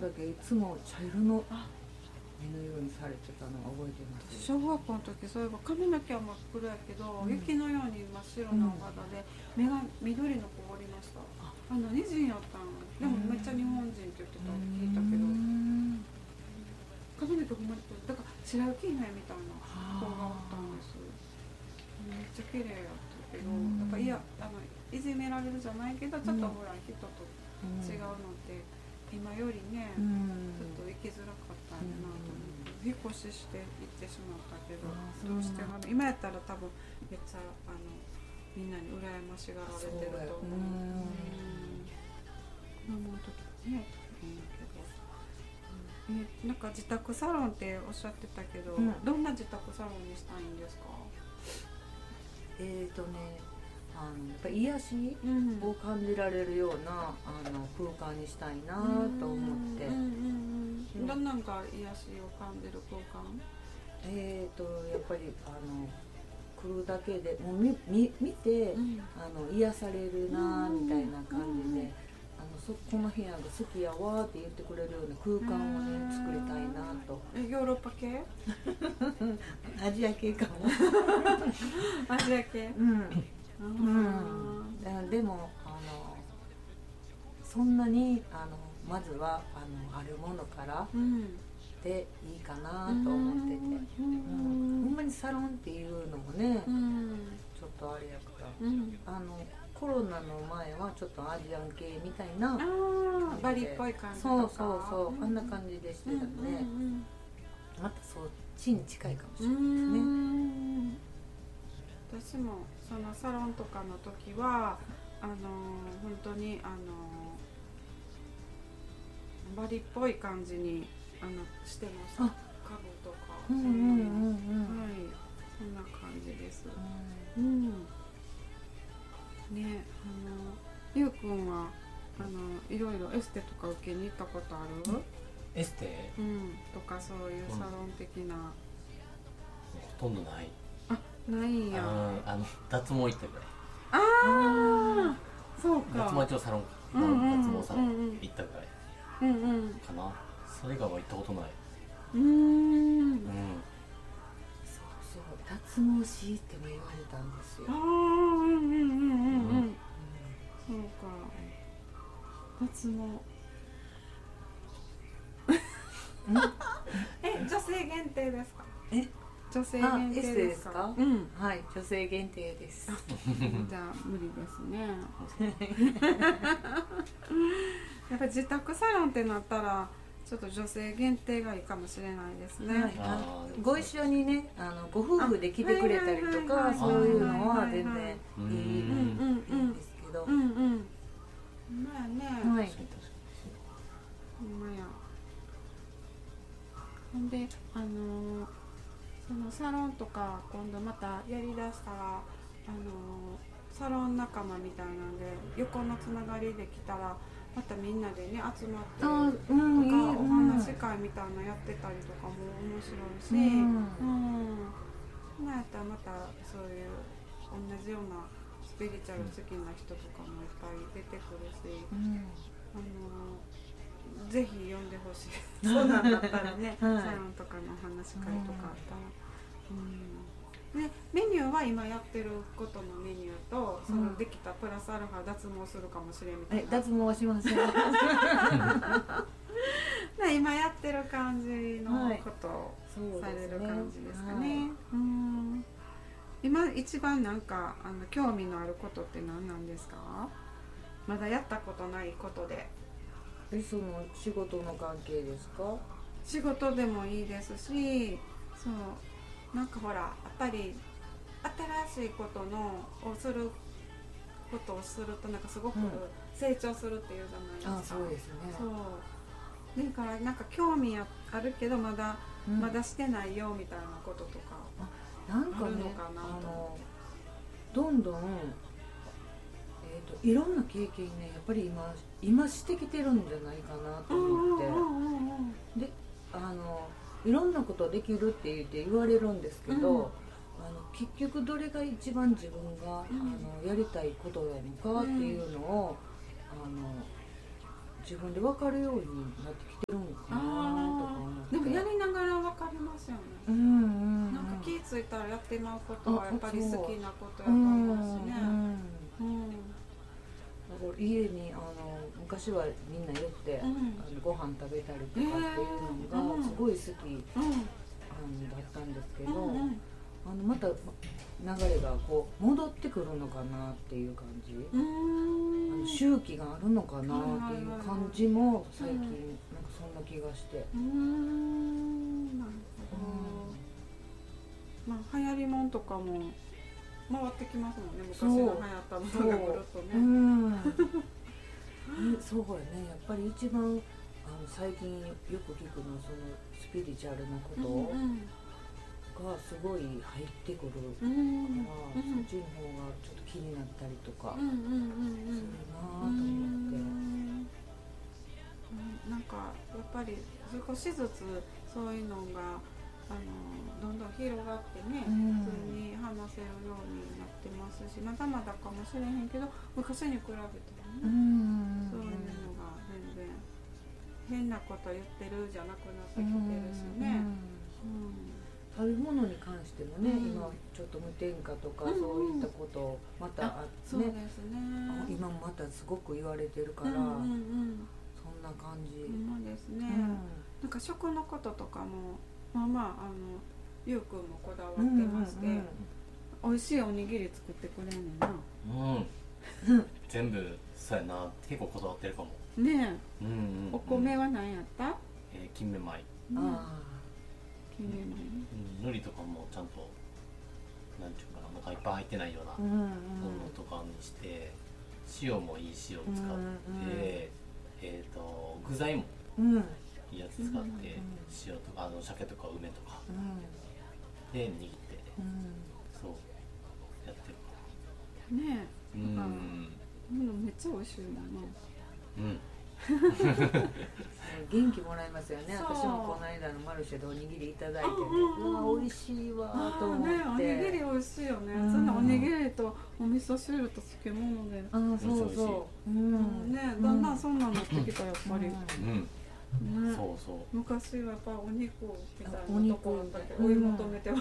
だけいつも茶色の目のようにされてたのを覚えてます。 小学校の時そういえば髪の毛は真っ黒やけど、雪のように真っ白なお肌で、目が緑の子がおりました。何人やったの？でもめっちゃ日本人って言ってた、聞いたけど、髪の毛ほんまにだから白雪姫みたいな子がおったんです。めっちゃ綺麗やったけど、やっぱいじめられるじゃないけど、ちょっとほら人と違うのって今よりね、ちょっと生きづらかったんやなと思って、引っ越しして行ってしまったけど、どうしても今やったら多分めっちゃみんなに羨ましがられてると思う。子供の時ね、大変だけど、なんか自宅サロンっておっしゃってたけど、どんな自宅サロンにしたいんですか？ やっぱ癒しを感じられるような空間にしたいなと思って。 どんなんか癒しを感じる空間？ やっぱり来るだけでもう見て、癒されるなみたいな感じで、この部屋が好きやわって言ってくれるような空間をね作りたいなと。 ヨーロッパ系？ アジア系かも。 アジア系？ でもそんなにまずはあるものからでいいかなと思ってて、ほんまにサロンっていうのもね、ちょっとあれやから、コロナの前はちょっとアジアン系みたいなバリっぽい感じとか、 そうあんな感じでしてたんで、またそっちに近いかもしれないですね。 私もそのサロンとかの時は本当にバリっぽい感じにしてました。家具とかそういうの、はい、そんな感じです。ね、ゆうくんはいろいろエステとか受けに行ったことある？ エステ？ とかそういうサロン的な。 ほとんどない。 ないんや。 脱毛行ったぐらい。 そうか。 脱毛サロンか。脱毛サロン行ったぐらい。かな。それ以外は行ったことない。 そう脱毛師っても言われたんですよ。 そうか。脱毛。女性限定ですか？女性限定ですか？ はい、女性限定です。 じゃあ無理ですね。やっぱり自宅サロンってなったらちょっと女性限定がいいかもしれないですね。 ご一緒にね、ご夫婦で来てくれたりとかそういうのは全然いいんですけど。 まあね。ほんまや。ほんでそのサロンとか今度またやりだしたらサロン仲間みたいなんで横のつながりできたらまたみんなでね集まってとか、お話会みたいなやってたりとかも面白いし、またそういう同じようなスピリチュアル好きな人とかもいっぱい出てくるし、ぜひ呼んでほしい。そうなんだったらね、サロンとかの話会とかあったら。でメニューは今やってることのメニューとそのできたプラスアルファ脱毛するかもしれんみたいな。 脱毛はしません。 今やってる感じのことをされる感じですかね。今一番なんか興味のあることって何なんですか？まだやったことないことで。 その仕事の関係ですか？ 仕事でもいいですし、そうなんかほらやっぱり新しいことをするとなんかすごく成長するっていうじゃないですか。 そうですね。 そうだからなんか興味あるけどまだしてないよみたいなこととかなんかね、 あるのかなと。 どんどんいろんな経験ねやっぱり今してきてるんじゃないかなと思って、でいろんなことできるって言われるんですけど、結局どれが一番自分がやりたいことなのかっていうのを自分で分かるようになってきてるのかなとか思って。 なんかやりながら分かりますよね。なんか気付いたらやってまうことはやっぱり好きなことやと思うしね。 家に昔はみんな寄って、ご飯食べたりとかっていうのがすごい好き、だったんですけど、また流れがこう戻ってくるのかなっていう感じ、周期があるのかなっていう感じも最近なんかそんな気がして。なるほど。まあ流行りもんとかも回ってきますもんね。昔の流行ったものがぐるっとね。 そうやね。やっぱり一番最近よく聞くのはそのスピリチュアルなことがすごい入ってくるから、そっちの方がちょっと気になったりとかするなと思って。 なんかやっぱり少しずつそういうのがどんどん広がってね、普通に話せるようになってますし、まだまだかもしれへんけど昔に比べてもね、そういうのが全然変なこと言ってるじゃなくなってきてるしね。 食べ物に関してもね、今ちょっと無添加とかそういったことをまたそうですね、 今もまたすごく言われてるから、そんな感じ。 そうですね。なんか食のこととかもゆうくんもこだわってまして、美味しいおにぎり作ってくれんねんな。 全部そうやな、結構こだわってるかもねえ。お米は何やった？ 金目米。 金目米。 海苔とかもちゃんとなんていうかな、なんかいっぱい入ってないようなものとかにして、塩もいい塩を使って、具材もいいやつ使って、塩とか鮭とか梅とかで握って、そうやってる。 ねえ。めっちゃ美味しいもんな。 元気もらえますよね。私もこの間のマルシェでおにぎりいただいてね、美味しいわと思って。 おにぎり美味しいよね。そんなおにぎりとお味噌汁と漬物で。 そうそう。 ね、だんだんそんなのってきたやっぱり。 そうそう。 昔はやっぱお肉みたいなところだけ追い求めてます。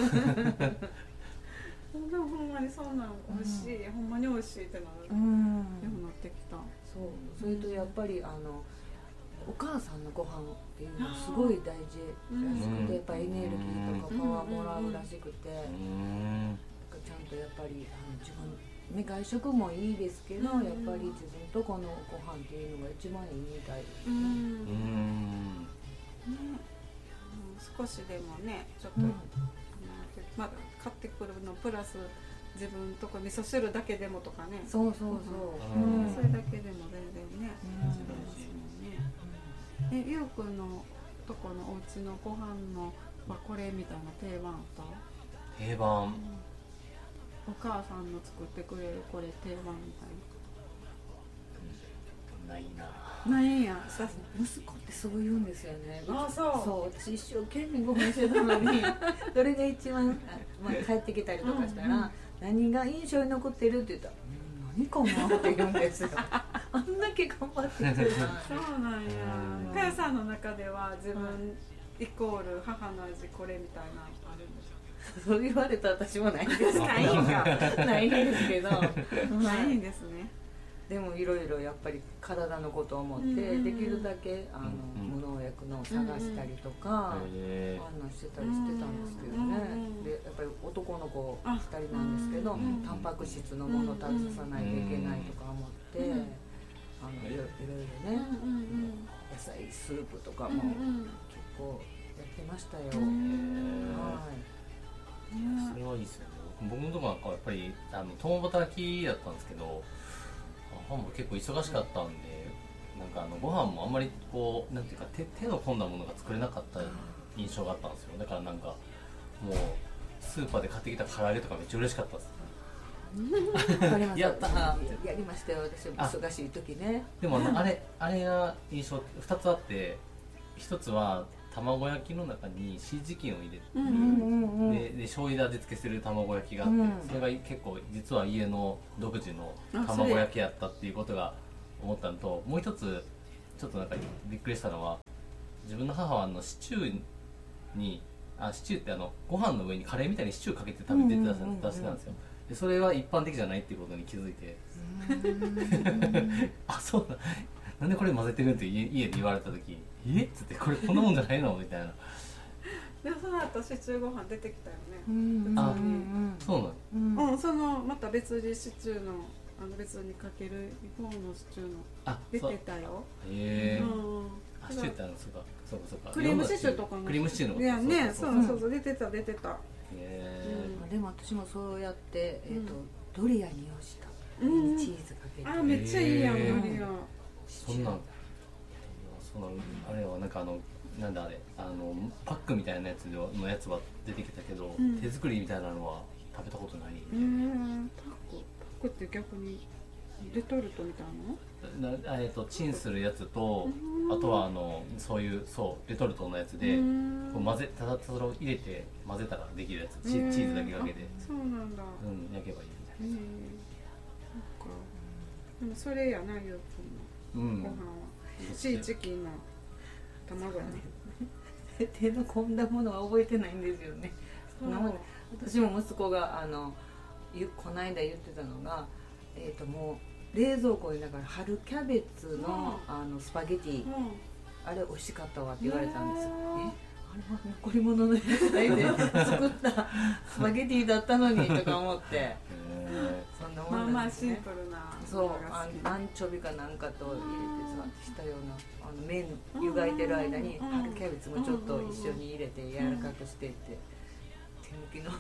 でもほんまにそんなん美味しい、ほんまに美味しいってなるようになってきた。 そう、それとやっぱりお母さんのご飯っていうのはすごい大事らしくて、やっぱエネルギーとかパワーもらうらしくて、ちゃんとやっぱり自分ね、外食もいいですけど、やっぱり自分とこのご飯っていうのが一番いいみたいですね。 少しでもね、ちょっとまだ買ってくるのプラス自分とか味噌汁だけでもとかね。 そうそうそう。 それだけでも全然ね、違いますもんね。ゆうくんのとこのお家のご飯のこれみたいな定番あった？ 定番。 お母さんの作ってくれるこれ定番みたいな。ないな。 ないんや。 息子ってそう言うんですよね。 そう。 私一生懸命ご飯してたのに、どれが一番帰ってきたりとかしたら、何が印象に残ってるって言ったら、何かなって言うんですよ。あんだけ頑張ってて。 そうなんや。かやさんの中では自分イコール母の味これみたいなのあるんですか？ そう言われたら私もないんです。ないんか。ないんですけど。 ないんですね。 でもいろいろやっぱり体のことを思ってできるだけ無農薬のを探したりとかしてたりしてたんですけどね。でやっぱり男の子2人なんですけど、タンパク質のものを食べさせないといけないとか思っていろいろね、野菜スープとかも結構やってましたよ。 それはいいですよね。僕のところなんかやっぱり共働きだったんですけど、母も結構忙しかったんで、なんかご飯もあんまりこうなんていうか手の込んだものが作れなかった印象があったんですよ。だからなんかもうスーパーで買ってきた唐揚げとかめっちゃ嬉しかったです。やったーってやりましたよ。私も忙しい時ね。 でもあれが印象2つあって、1つは卵焼きの中にシーチキンを入れて、で醤油で味付けする卵焼きがあって、それが結構実は家の独自の卵焼きやったっていうことが思ったのと、もう一つちょっとなんかびっくりしたのは、自分の母はシチューにシチューってご飯の上にカレーみたいにシチューかけて食べて出してたんですよ。でそれは一般的じゃないっていうことに気づいてあ、そうなんでこれ混ぜてるんって家で言われた時っつって、これこんなもんじゃないのみたいな。 でもその後シチューご飯出てきたよね。 あ、そうなの。 そのまた別にシチューの別にかける方のシチューの出てたよ。 へえ。シチューってそうかクリームシチューとかのクリームシチューのいやね、そう出てた。 でも私もそうやってドリアに用したチーズかけて、 めっちゃいいやん。ドリアそんなんあれはなんかなんだあれパックみたいなやつは出てきたけど、手作りみたいなのは食べたことない。 パックって逆にレトルトみたいなチンするやつと、あとはそういうレトルトのやつでただそれを入れて混ぜたらできるやつ、チーズだけかけて、 そうなんだ、 焼けばいいみたいな。 そっか。でもそれやな、ゆうくんのご飯はシーチキンの卵やね。 手の込んだものは覚えてないんですよね。私も息子がこの間言ってたのが、もう冷蔵庫にだから春キャベツのスパゲティ、あれ美味しかったわって言われたんですよ。あれは残り物の野菜で作ったスパゲティだったのにとか思ってそんなもんなんですね。 シンプルな。 そうアンチョビかなんかと入れてしたような麺湯がいてる間に春キャベツもちょっと一緒に入れて柔らかくしてって手抜きの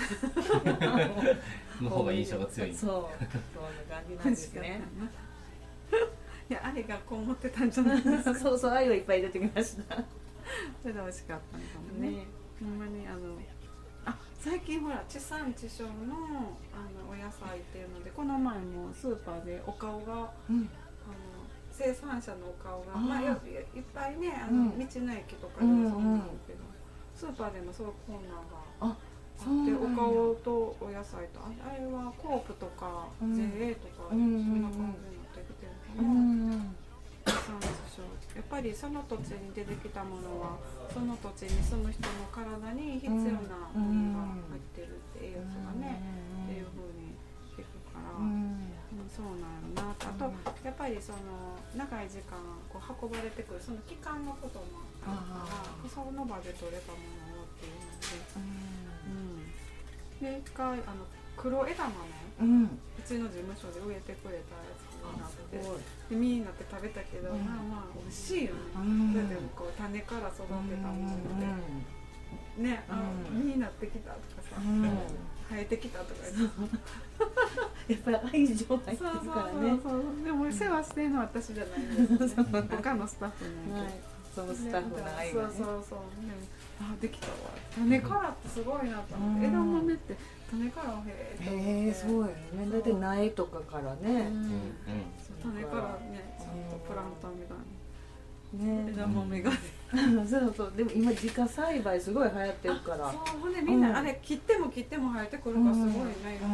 の方が印象が強い。 そんな感じなんですね。 いや、あれがこう思ってたんじゃないですか。 そう愛がいっぱい出てきました。 それで美味しかったのかもね。ほんまに最近ほら地産地消のお野菜っていうので、この前もスーパーでお顔が、生産者のお顔がいっぱいね、道の駅とかでもそうなんだけど、スーパーでもそういうコーナーがあって、お顔とお野菜とあれはコープとか JA とかそんな感じになってきてるのかな。やっぱりその土地に出てきたものはその土地に住む人の体に必要なものが入ってるって栄養素がねっていう風に聞くから、そうなんやな。あとやっぱりその長い時間こう運ばれてくるその期間のこともあるから、その場で取れたものをっていうので、で一回黒枝豆、うちの事務所で植えてくれたやつがあって、で実になって食べたけど、まあ美味しいよね。だってこう種から育てたもので、ね、実になってきたとかさ、生えてきたとかやっぱり愛情入ってるからね。 でも世話してるのは私じゃないんですよね。他のスタッフなんで。 そのスタッフの愛がね。 できたわ。種からってすごいなと思って。枝豆って種からそうよね。だって苗とかからね。 種からね、ちゃんとプランターみたいな。枝豆がそうでも今自家栽培すごい流行ってるから。 ほんでみんなあれ切っても生えてくるからすごいね。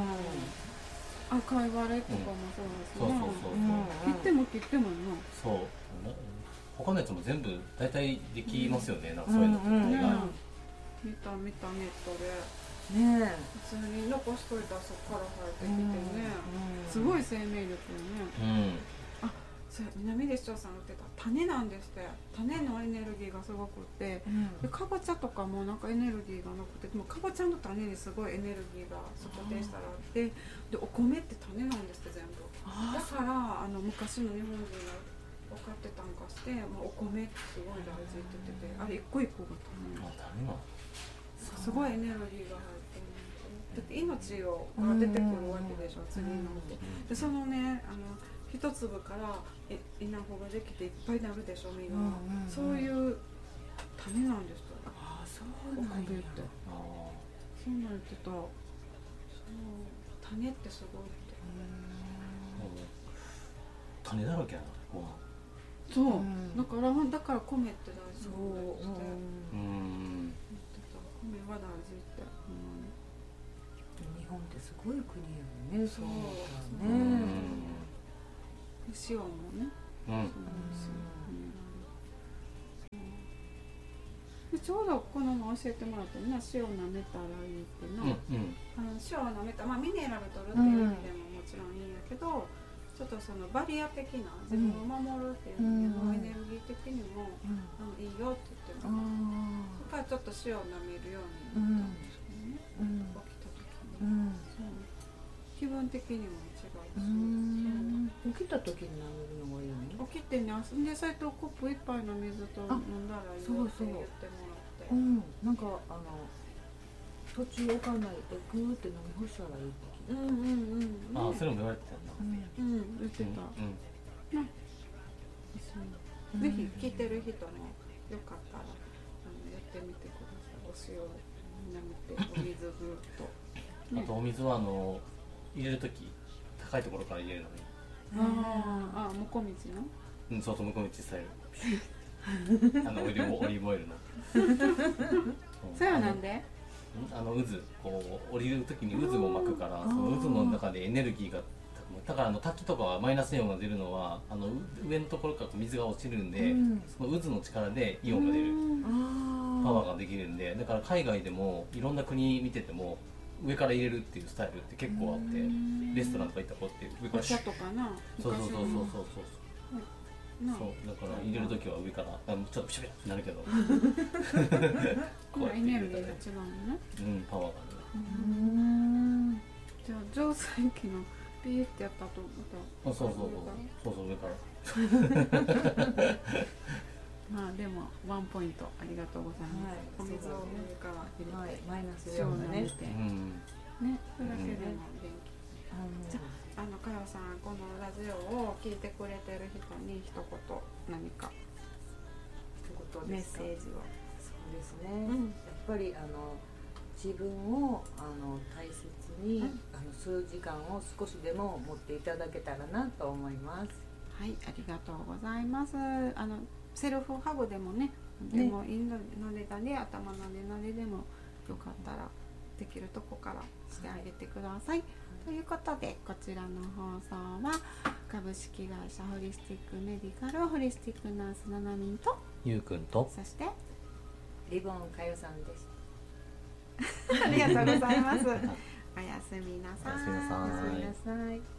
赤いバレとかもそうですね。切ってもな。 そう。他のやつも全部大体できますよね。なんかそういうのって大概。 見たネットで。 ね普通に残しといたらそこから生えてきてね。すごい生命力よね。それ南出市長さんが言ってた種なんですって。種のエネルギーがすごくって、でかぼちゃとかもなんかエネルギーがなくて、でもかぼちゃの種にすごいエネルギーが測定したらあって、でお米って種なんですって全部。だから昔の日本人が分かってたんかして、お米ってすごい大事って言ってて、あれ一個一個が種なんですすごいエネルギーが入ってる。だって命が出てくるわけでしょ、次になって。でそのね一粒から稲穂ができていっぱいになるでしょ、実が。そういう種なんですと。 そうなんや。 そうなんやってた。種ってすごいって。 種だらけやな、ご飯。 そう、だから米って大事なんだよって。米は大事って。 日本ってすごい国やもんね。そうだね。 塩もね。 でちょうどこの前教えてもらったね、塩舐めたらいいっていうの、塩を舐めた、ミネラル取るっていう意味でももちろんいいんやけど、ちょっとそのバリア的な自分を守るっていう意味でも、エネルギー的にも、いいよって言ってもらって、だからちょっと塩を舐めるようになったんですけどね、起きた時に、そう気分的にも違うし、 起きた時に舐めるのがいいの？ 起きてね、でそれとコップ一杯の水と飲んだらいいよって言ってもらって、 なんか途中置かないでグーって飲み干したらいいって聞いた。 あ、それも言われてたんだ。 言ってた。ぜひ聞いてる人もよかったらやってみてください。お塩を舐めてお水ぐっと。 あとお水は入れるとき高いところから入れるのに。 もこみちの？ そうそう、向こう道スタイル。オリーブオイルの。 それはなんで？ 渦こう降りるときに渦を巻くから、その渦の中でエネルギーが、だから滝とかはマイナスイオンが出るのは上のところから水が落ちるんで、その渦の力でイオンが出る、パワーができるんで、だから海外でもいろんな国見てても上から入れるっていうスタイルって結構あって、レストランとか行ったらこうやって上からシャとかな、 そうだから入れるときは上からちょっとピシャピシャってなるけどこうエネルギーが違うのね。 パワーがね。 じゃあ浄水器のピーってやったとまたそう上からでもワンポイントありがとうございます。お水を上から入れてマイナスイオンがね、 それだけでも元気。じゃあかよさん、このラジオを聞いてくれてる人に一言何かメッセージを。 そうですね、やっぱり自分を大切に、数時間を少しでも持っていただけたらなと思います。 はい、ありがとうございます。セルフハグでもね、でもいいのでだね、頭のねなででもよかったらできるとこからしてあげてください。ということで、こちらの放送は株式会社ホリスティックメディカルホリスティックナースななみんとゆうくんと、 そしてリボンかよさんでした。 ありがとうございます。おやすみなさい。 おやすみなさい。 おやすみなさい。